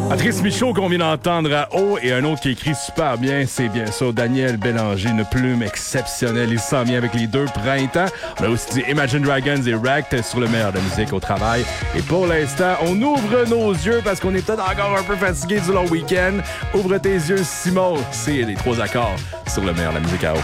Patrice Michaud qu'on vient d'entendre à haut et un autre qui écrit super bien, c'est bien sûr Daniel Bélanger, une plume exceptionnelle. Il s'en vient avec les deux printemps. On a aussi dit Imagine Dragons et Wrecked sur le meilleur de la musique au travail. Et pour l'instant, on ouvre nos yeux parce qu'on est peut-être encore un peu fatigué du long week-end. Ouvre tes yeux, Simon. C'est les trois accords sur le meilleur de la musique à haut.